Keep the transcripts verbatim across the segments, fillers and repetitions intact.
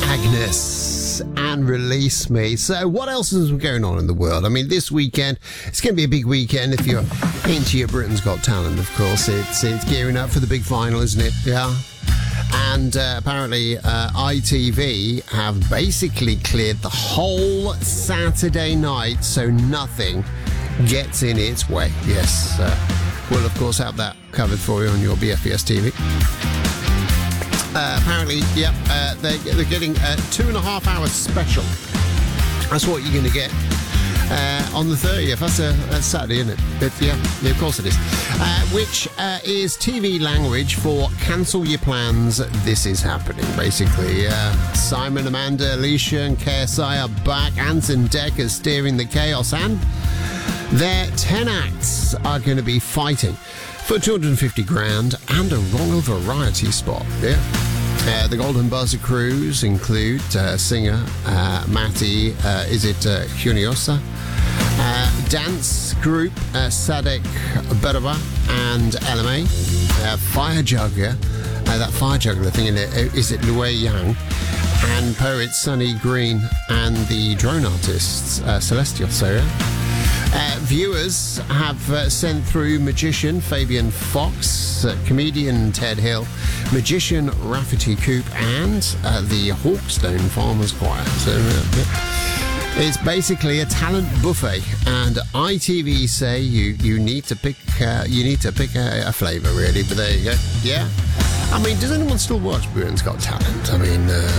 Agnes and Release Me. So what else is going on in the world? I mean, this weekend, it's going to be a big weekend if you're into your Britain's Got Talent, of course. It's, it's gearing up for the big final, isn't it? Yeah. And uh, apparently uh, I T V have basically cleared the whole Saturday night so nothing gets in its way. Yes, uh, we'll of course have that covered for you on your B F B S T V. Uh, apparently, yeah, uh, they're, they're getting a two and a half hour special. That's what you're going to get uh, on the thirtieth. That's, a, that's Saturday, isn't it? But, yeah, yeah, of course it is. Uh, which uh, is T V language for cancel your plans. This is happening, basically. Uh, Simon, Amanda, Alicia, and K S I are back. Anton Decker steering the chaos, and their ten acts are going to be fighting for two hundred fifty grand and a Royal Variety spot. Yeah. Uh, the Golden Buzzer crews include uh, singer uh, Matty, uh, is it uh, Huniosa? Uh, dance group uh, Sadek Beraba and L M A. Uh, fire juggler, uh, that fire juggler thing in it, is it Lue Yang? And poet Sunny Green and the drone artists uh, Celestial Soya. Uh, viewers have uh, sent through magician Fabian Fox, uh, comedian Ted Hill, magician Rafferty Coop, and uh, the Hawkstone Farmers Choir. So uh, it's basically a talent buffet, and I T V say you you need to pick uh, you need to pick a, a flavour really. But there you go. Yeah, I mean, does anyone still watch Britain's Got Talent? I mean, uh,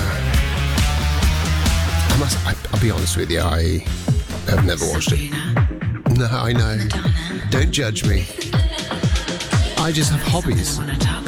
I must. I, I'll be honest with you. I have never watched it. No, I know. Don't judge me. I just have hobbies.